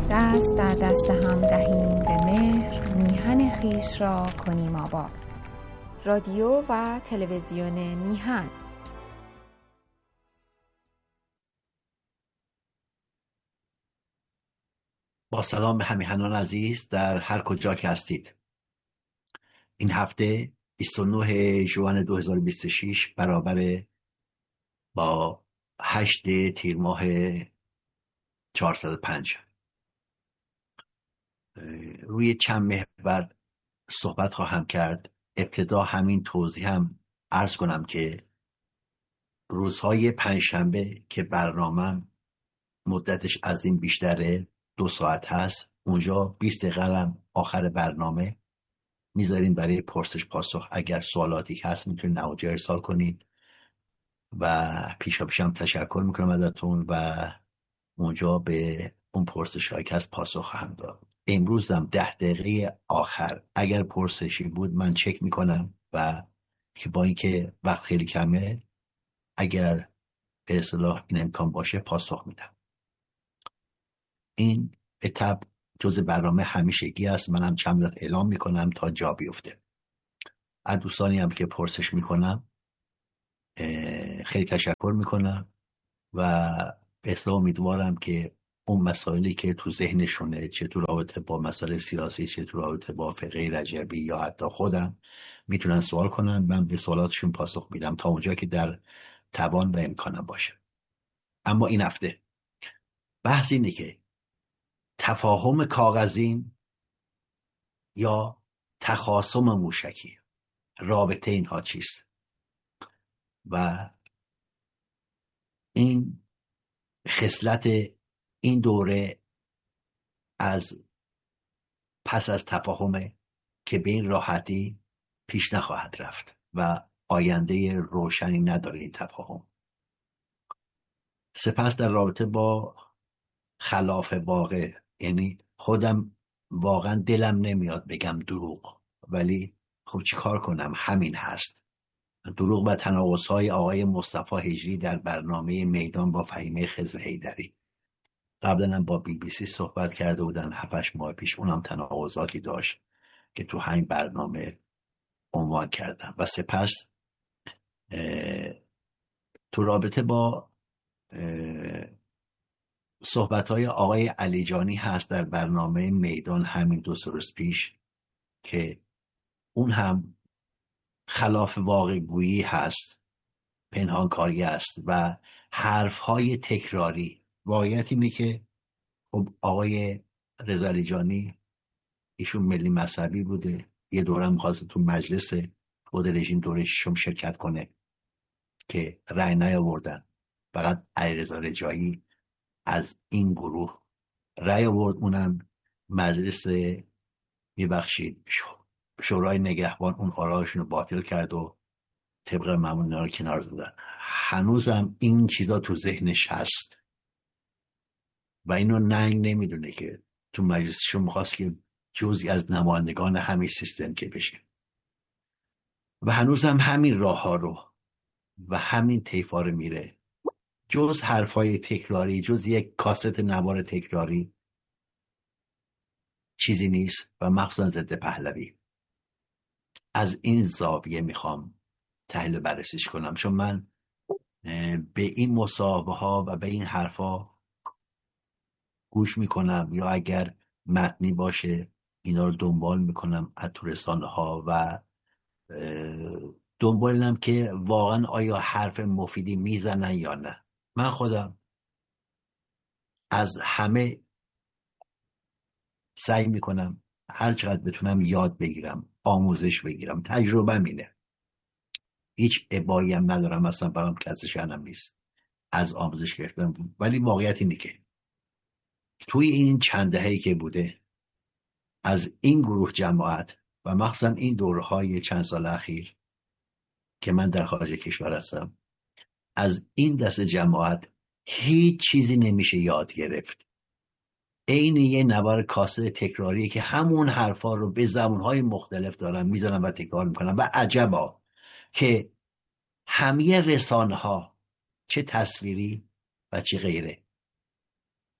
دست در دست هم دهیم به مهر، میهن خویش را کنیم آباد. رادیو و تلویزیون میهن. با سلام به همیهنان عزیز در هر کجا که هستید. این هفته 29 ژوئن 2026 برابر با 8 تیر ماه 405. روی چند محور صحبت خواهم کرد. ابتدا همین توضیح هم عرض کنم که روزهای پنجشنبه که برنامه‌ام مدتش از این بیشتره 2 ساعت هست، اونجا 20 دقیقه آخر برنامه میذاریم برای پرسش پاسخ. اگر سوالاتی هست میتونید نواجه ارسال کنید و پیشا پیشم تشکر میکنم ازتون و اونجا به اون پرسش هایی که هست پاسخ هم داد. امروز هم 10 دقیقه آخر اگر پرسشی بود من چک میکنم و که با اینکه وقت خیلی کمه اگر به اصطلاح این امکان باشه پاسخ میدم. این اتاب جز برنامه همیشگی است. منم چند وقت اعلام میکنم تا جا بیفته. از دوستانی هم که پرسش میکنم خیلی تشکر میکنم و به اصطلاح امیدوارم که اون مسائلی که تو ذهنشونه، چه تو رابطه با مسائل سیاسی، چه تو رابطه با فقه رجبی یا حتی خودم، میتونن سوال کنن، من به سوالاتشون پاسخ میدم تا اونجا که در توان و امکانم باشه. اما این هفته بحث اینه که تفاهم کاغذین یا تخاصم موشکی، رابطه اینها چیست؟ و این خصلت این دوره از پس از تفاهمه که به این راحتی پیش نخواهد رفت و آینده روشنی نداره این تفاهم. سپس در رابطه با خلاف واقع، یعنی خودم واقعا دلم نمیاد بگم دروغ، ولی خب چیکار کنم، همین هست. دروغ و تناقض‌های آقای مصطفی هجری در برنامه میدان با فهیمه خضر حیدری. قبلا با BBC صحبت کرده بودن 7-8 ماه پیش، اونم تناقضاتی داشت که تو همین برنامه عنوان کردم. و سپس تو رابطه با صحبت‌های آقای علیجانی هست در برنامه میدان همین 2 روز پیش که اون هم خلاف واقع گویی هست، پنهانکاری است و حرف‌های تکراری. واقعیت اینه که خب آقای رضا علیجانی ایشون ملی مذهبی بوده، یه دوره می‌خواست تو مجلس خود رژیم دوره ششم شرکت کنه که رأی نیاوردن. فقط علیرضا رجایی از این گروه رأی آورد، اونم مجلس میبخشید شورای نگهبان اون آرایشون رو باطل کرد و طبق معمول اینا رو کنار زدن. هنوزم این چیزا تو ذهنش هست و اینو ننگ نمیدونه که تو مجلسشون میخواست که جزئی از نمایندگان همین سیستم که بشه و هنوزم همین راه ها رو و همین طیفا رو میره. جز حرفای تکراری، جز یک کاست نوار تکراری چیزی نیست و مخصوصا ضد پهلوی. از این زاویه میخوام تحلیل بررسیش کنم، چون من به این مصاحبه ها و به این حرفا گوش میکنم یا اگر متنی باشه اینا رو دنبال میکنم از تو رسانه ها و دنبالم که واقعا آیا حرف مفیدی میزنن یا نه. من خودم از همه سعی میکنم هر چقدر بتونم یاد بگیرم، آموزش بگیرم. تجربه مینه، هیچ ابایی هم ندارم، اصلا برام کسی شأنم نیست از آموزش گرفتم. ولی واقعیت اینه که توی این چند دهه‌ای که بوده از این گروه جماعت و مخصوصا این دورهای چند سال اخیر که من در خارج کشور هستم، از این دست جماعت هیچ چیزی نمیشه یاد گرفت. عین یه نوار کاسه تکراریه که همون حرفا رو به زبانهای مختلف دارن میزنن و تکرار میکنن و عجبا که همه رسانه ها چه تصویری و چه غیره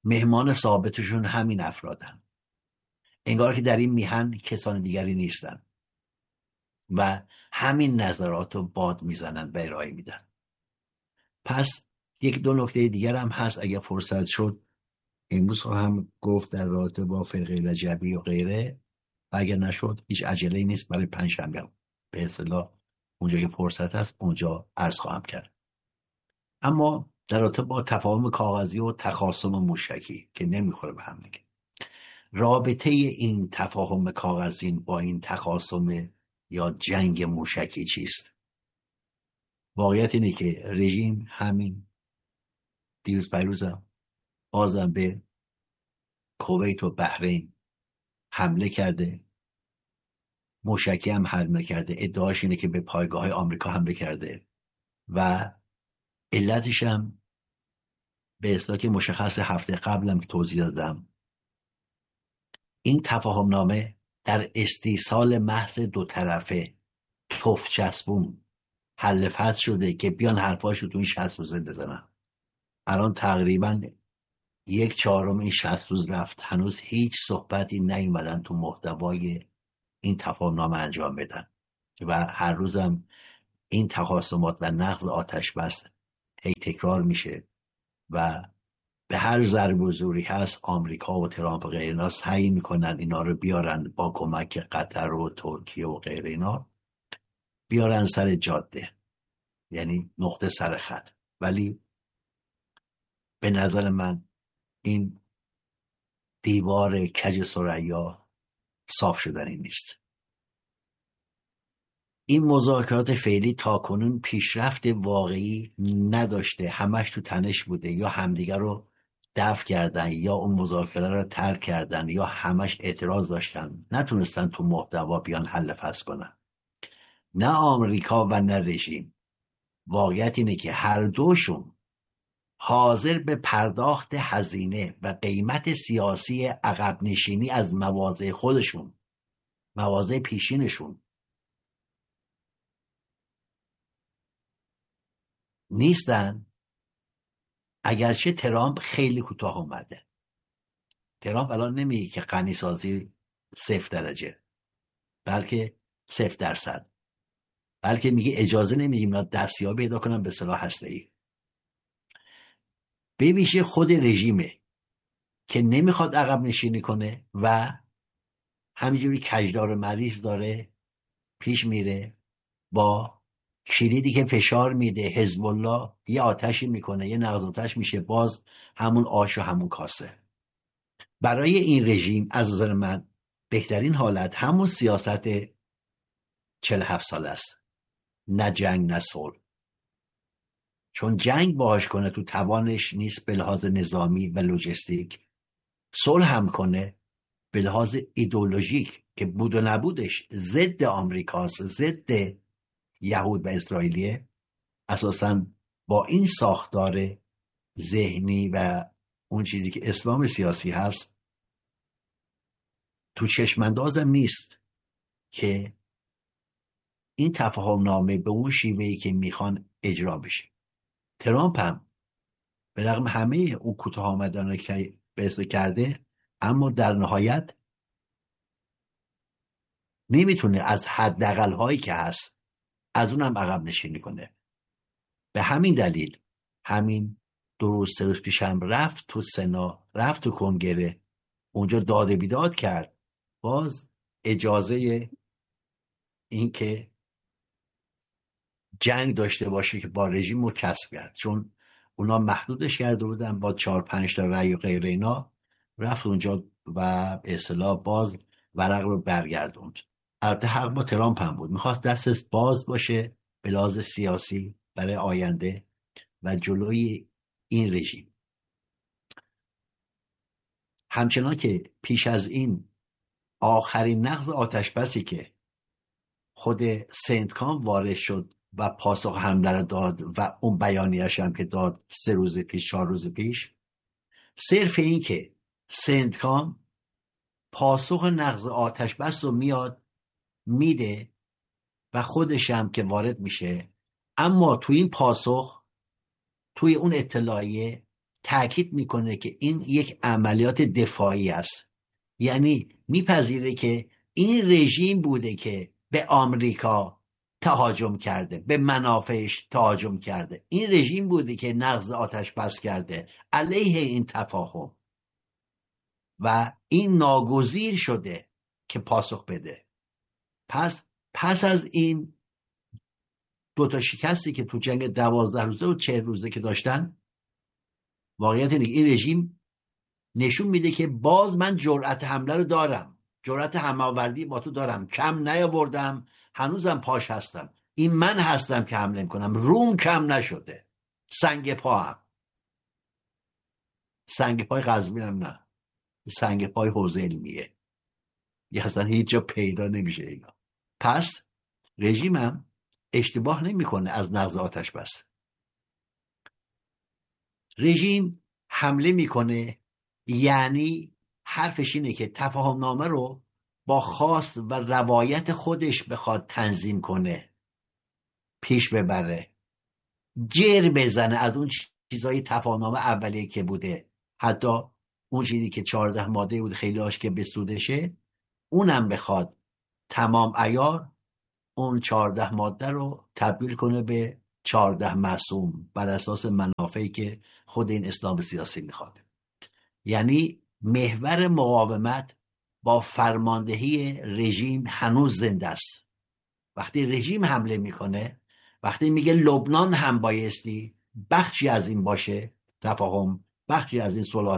مهمان ثابتشون همین افرادن، انگار که در این میهن کسان دیگری نیستن و همین نظرات رو باد میزنن و ارائه میدن. پس یک دو نکته دیگر هم هست، اگر فرصت شد امروز خواهم گفت در رابطه با فرقه رجبی و غیره، و اگر نشد هیچ عجله‌ای نیست، برای پنجشنبه به اصطلاح اونجا که فرصت هست اونجا عرض خواهم کرد. اما در رابطه با تفاهم کاغذی و تخاصم موشکی که نمیخوره به هم دیگه، رابطه این تفاهم کاغذی با این تخاصم یا جنگ موشکی چیست؟ واقعیت اینه که رژیم همین دیروز پیروزم بازم به کویت و بحرین حمله کرده، موشکی هم حمله کرده، ادعاش اینه که به پایگاه آمریکا حمله کرده و علتش هم به اصطلاح که مشخص هفته قبلم که توضیح دادم، این تفاهم نامه در استیصال محض دو طرفه توف چسبون حل فصل شده که بیان حرفاشو تو این 60 روزه بزنن. الان تقریبا 1/4 این 60 روز رفت، هنوز هیچ صحبتی نیومدن تو محتوای این تفاهم نامه انجام بدن و هر روزم این تخاصمات و نقض آتش بس هی تکرار میشه و به هر ضرب و زوری هست آمریکا و ترامپ و غیر اینا سعی میکنن اینا رو بیارن با کمک قطر و ترکیه و غیر اینا بیارن سر جاده، یعنی نقطه سر خط. ولی به نظر من این دیوار کج ثریا صاف شدنی نیست. این مذاکرات فعلی تاکنون پیشرفت واقعی نداشته، همش تو تنش بوده، یا همدیگر رو دفع کردن یا اون مذاکره رو ترک کردن یا همش اعتراض داشتن، نتونستن تو محتوا بیان حل فصل کنن. نه آمریکا و نه رژیم. واقعیت اینه که هر دوشون حاضر به پرداخت هزینه و قیمت سیاسی عقب نشینی از مواضع خودشون، مواضع پیشینشون نیستن. اگرچه ترامپ خیلی کوتاه اومده، ترامپ الان نمیگه که غنی سازی 0 درجه بلکه 0%، بلکه میگه اجازه نمیدیم دستیابی پیدا کنن به سلاح هسته‌ای. به ویژه خود رژیمه که نمیخواد عقب نشینی کنه و همینجوری کجدار مریض داره پیش میره، با کلیدی که فشار میده حزب الله یه آتشی میکنه، یه نقض آتش میشه، باز همون آش و همون کاسه. برای این رژیم از نظر من بهترین حالت همون سیاست 47 ساله است، نه جنگ نه صلح. چون جنگ باهاش کنه تو توانش نیست به لحاظ نظامی و لوجستیک، صلح هم کنه به لحاظ ایدئولوژیک که بود و نبودش ضد آمریکاست، ضد یهود و اسرائیلیه، اساساً با این ساختار ذهنی و اون چیزی که اسلام سیاسی هست تو چشماندازم نیست که این تفاهم نامه به اون شیوهی که میخوان اجرا بشه. ترامپ هم به رغم همه اون کوتاه آمدن که بحث کرده، اما در نهایت نمیتونه از حداقل هایی که هست از اونم عقب نشینی کنه. به همین دلیل همین 2 روز 3 روز پیش هم رفت تو سنا، رفت تو کنگره، اونجا داد بیداد کرد، باز اجازه این که جنگ داشته باشه که با رژیم رو کسب کرد، چون اونا محدودش کرده بودن با 4-5 تا رأی و غیر اینا، رفت اونجا و به اصطلاح باز ورق رو برگردوند. البته حق با ترامپ هم بود، میخواست دستش باز باشه به لحاظ سیاسی برای آینده و جلوی این رژیم. همچنان که پیش از این آخرین نقض آتشبسی که خود سنتکام وارد شد و پاسخ حمله داد و اون بیانیه‌اش هم که داد 3 روز پیش 4 روز پیش، صرف این که سنتکام پاسخ نقض آتشبس رو میاد میده و خودش هم که وارد میشه، اما توی این پاسخ، توی اون اطلاعیه تأکید میکنه که این یک عملیات دفاعی است. یعنی میپذیره که این رژیم بوده که به آمریکا تهاجم کرده، به منافعش تهاجم کرده. این رژیم بوده که نقض آتش بس کرده علیه این تفاهم و این ناگزیر شده که پاسخ بده. پس از این دوتا شکستی که تو جنگ 12 روزه و 40 روزه که داشتن، واقعیت اینه این رژیم نشون میده که باز من جرأت حمله رو دارم، جرأت هماوردی با تو دارم، کم نیاوردم، هنوزم پاش هستم، این من هستم که حمله میکنم، روم کم نشده، سنگ پا هم، سنگ پای قزوینم نه، سنگ پای حوزه علمیه، یه اصلا هیچ جا پیدا نمیشه اینا. پس رژیمم اشتباه نمیکنه از نقض آتش بس. رژیم حمله میکنه، یعنی حرفش اینه که تفاهم نامه رو با خواست و روایت خودش بخواد تنظیم کنه، پیش ببره، جر بزنه از اون چیزای تفاهم نامه اولیه که بوده، حتی اون چیزی که 14 ماده بود خیلی هاش که بسودشه، اونم بخواد تمام عیار اون 14 ماده رو تبدیل کنه به 14 معصوم بر اساس منافعی که خود این اسلام سیاسی میخواد. یعنی محور مقاومت با فرماندهی رژیم هنوز زنده است. وقتی رژیم حمله میکنه، وقتی میگه لبنان هم بایستی بخشی از این باشه تفاهم، بخشی از این صلح